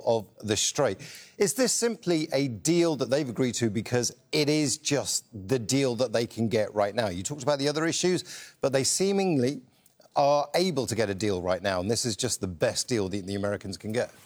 of the Strait. Is this simply a deal that they've agreed to because it is just the deal that they can get right now? You talked about the other issues, but they seemingly are able to get a deal right now, and this is just the best deal the Americans can get.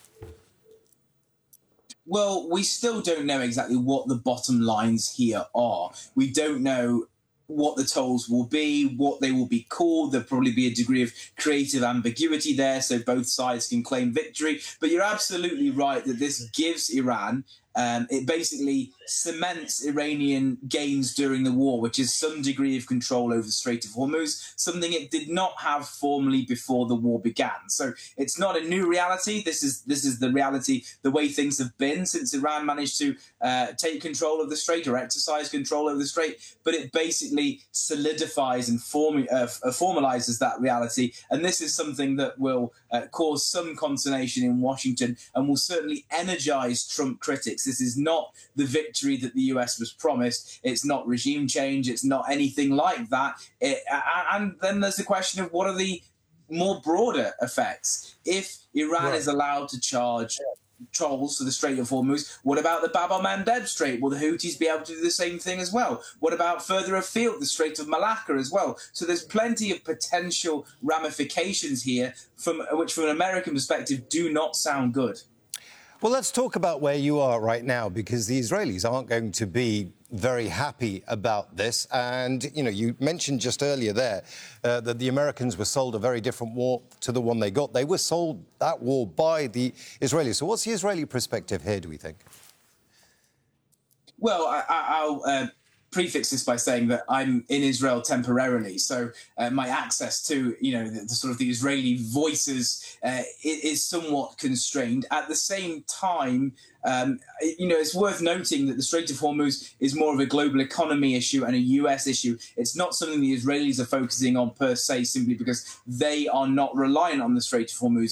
Well, we still don't know exactly what the bottom lines here are. We don't know what the tolls will be, what they will be called. There'll probably be a degree of creative ambiguity there, so both sides can claim victory. But you're absolutely right that this gives Iran, it basically cements Iranian gains during the war, which is some degree of control over the Strait of Hormuz, something it did not have formally before the war began. So it's not a new reality. This is the reality, the way things have been since Iran managed to take control of the Strait or exercise control over the Strait. But it basically solidifies and formalizes that reality. And this is something that will cause some consternation in Washington and will certainly energize Trump critics. This is not the victory that the US was promised. It's not regime change. It's not anything like that. And then there's the question of what are the more broader effects? If Iran is allowed to charge tolls for the Strait of Hormuz, what about the Bab el-Mandeb Strait? Will the Houthis be able to do the same thing as well? What about further afield, the Strait of Malacca as well? So there's plenty of potential ramifications here, which from an American perspective do not sound good. Well, let's talk about where you are right now, because the Israelis aren't going to be very happy about this. And, you know, you mentioned just earlier there that the Americans were sold a very different war to the one they got. They were sold that war by the Israelis. So what's the Israeli perspective here, do we think? Well, I'll prefix this by saying that I'm in Israel temporarily, so my access to, you know, the sort of the Israeli voices is somewhat constrained. At the same time, you know, it's worth noting that the Strait of Hormuz is more of a global economy issue and a US issue. It's not something the Israelis are focusing on per se, simply because they are not reliant on the Strait of Hormuz.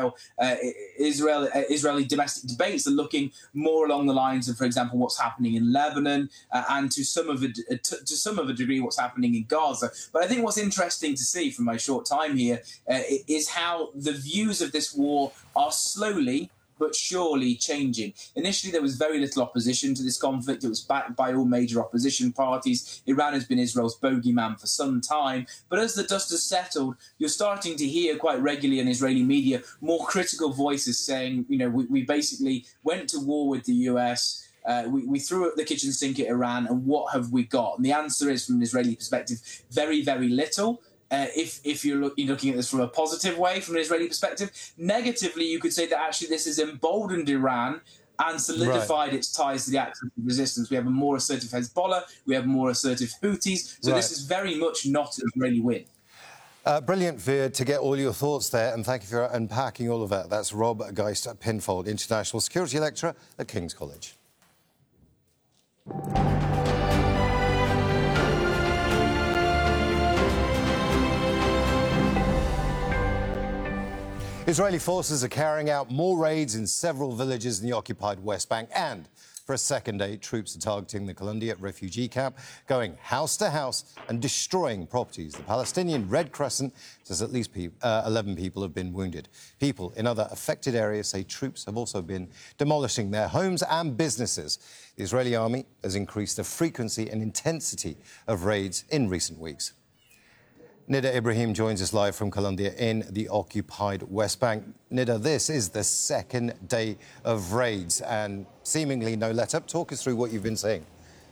Israeli domestic debates are looking more along the lines of, for example, what's happening in Lebanon and to some of a degree what's happening in Gaza. But I think what's interesting to see from my short time here is how the views of this war are slowly but surely changing. Initially, there was very little opposition to this conflict. It was backed by all major opposition parties. Iran has been Israel's bogeyman for some time. But as the dust has settled, you're starting to hear quite regularly in Israeli media more critical voices saying, you know, we basically went to war with the US. We threw up the kitchen sink at Iran, and what have we got? And the answer is, from an Israeli perspective, very, very little. If you're looking at this from a positive way, from an Israeli perspective. Negatively, you could say that actually this has emboldened Iran and solidified its ties to the axis of resistance. We have a more assertive Hezbollah, we have more assertive Houthis, so this is very much not an Israeli win. Brilliant, Veer, to get all your thoughts there, and thank you for unpacking all of that. That's Rob Geist-Pinfold, International Security Lecturer at King's College. Israeli forces are carrying out more raids in several villages in the occupied West Bank, and for a second day, troops are targeting the Kalandiat refugee camp, going house to house and destroying properties. The Palestinian Red Crescent says at least 11 people have been wounded. People in other affected areas say troops have also been demolishing their homes and businesses. The Israeli army has increased the frequency and intensity of raids in recent weeks. Nida Ibrahim joins us live from Kalandiat in the occupied West Bank. Nida, this is the second day of raids and seemingly no let-up. Talk us through what you've been seeing.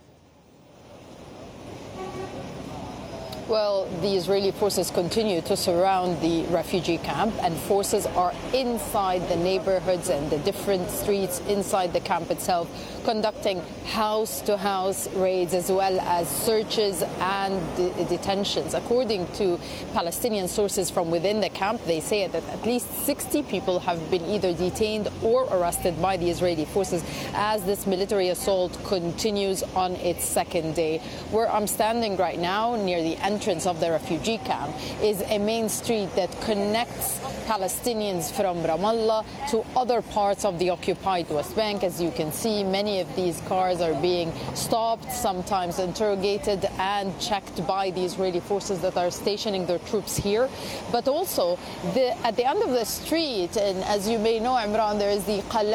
Well, the Israeli forces continue to surround the refugee camp, and forces are inside the neighborhoods and the different streets inside the camp itself, conducting house-to-house raids as well as searches and detentions. According to Palestinian sources from within the camp, they say that at least 60 people have been either detained or arrested by the Israeli forces as this military assault continues on its second day. Where I'm standing right now, near the entrance of the refugee camp, is a main street that connects Palestinians from Ramallah to other parts of the occupied West Bank. As you can see, many of these cars are being stopped, sometimes interrogated and checked by the Israeli forces that are stationing their troops here. But also, at the end of the street, and as you may know, Imran, there is the Qalat